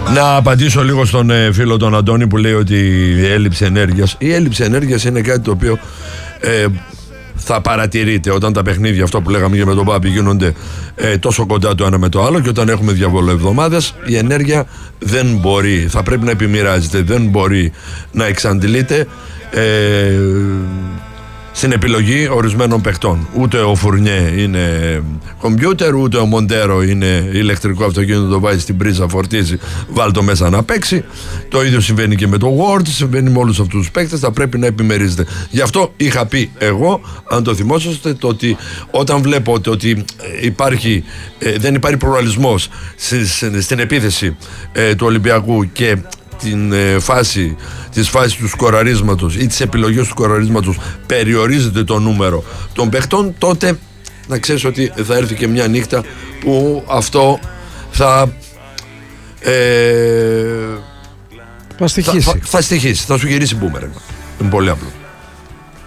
Να απαντήσω λίγο στον φίλο τον Αντώνη που λέει ότι η έλλειψη ενέργειας είναι κάτι το οποίο θα παρατηρείτε όταν τα παιχνίδια, αυτό που λέγαμε και με τον Πάπη, γίνονται τόσο κοντά το ένα με το άλλο, και όταν έχουμε διαβολοεβδομάδες η ενέργεια δεν μπορεί, θα πρέπει να επιμοιράζεται, δεν μπορεί να εξαντλείται στην επιλογή ορισμένων παιχτών. Ούτε ο Φουρνιέ είναι κομπιούτερ, ούτε ο Μοντέρο είναι ηλεκτρικό αυτοκίνητο, το βάζει στην πρίζα, φορτίζει, βάλει το μέσα να παίξει. Το ίδιο συμβαίνει και με το Word, συμβαίνει με όλους αυτούς τους παίκτες, θα πρέπει να επιμερίζεται. Γι' αυτό είχα πει εγώ, αν το θυμόσαστε, το ότι όταν βλέπω ότι δεν υπάρχει πλουραλισμός στην επίθεση του Ολυμπιακού και της φάσης του σκοραρίσματος ή της επιλογής του σκοραρίσματος περιορίζεται το νούμερο των παιχτών, τότε να ξέρεις ότι θα έρθει και μια νύχτα που αυτό θα στοιχήσει. Θα σου γυρίσει μπούμερανγκ. Είναι πολύ απλό.